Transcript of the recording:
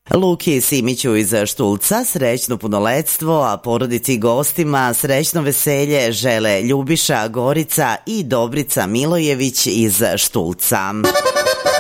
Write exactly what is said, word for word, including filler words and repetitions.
Luki Simiću iz Štulca srećno punoletstvo, a porodici i gostima srećno veselje žele Ljubiša, Gorica i Dobrica Milojević iz Štulca.